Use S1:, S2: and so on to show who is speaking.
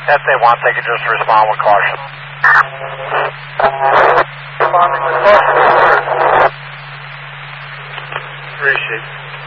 S1: If they want, they can just respond with caution.
S2: Responding with caution. Appreciate it.